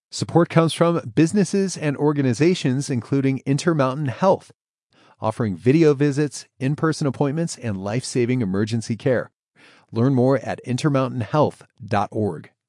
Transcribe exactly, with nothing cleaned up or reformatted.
Support comes from businesses and organizations including Intermountain Health, offering video visits, in-person appointments, and life-saving emergency care. Learn more at intermountain health dot org.